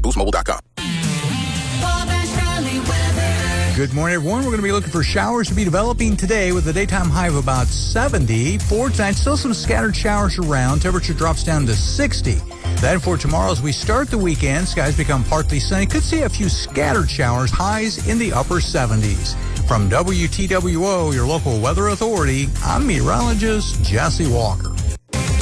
boostmobile.com. Good morning, everyone. We're going to be looking for showers to be developing today with a daytime high of about 70. For tonight, still some scattered showers around. Temperature drops down to 60. Then for tomorrow, as we start the weekend, skies become partly sunny. Could see a few scattered showers, highs in the upper 70s. From WTWO, your local weather authority, I'm meteorologist Jesse Walker.